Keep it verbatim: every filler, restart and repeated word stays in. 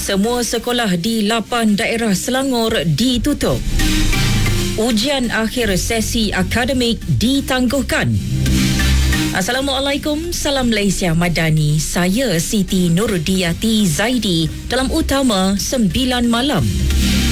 Semua sekolah di lapan daerah Selangor ditutup. Ujian akhir sesi akademik ditangguhkan. Assalamualaikum, salam Malaysia Madani. Saya Siti Nurudiyati Zaidi dalam Utama sembilan Malam.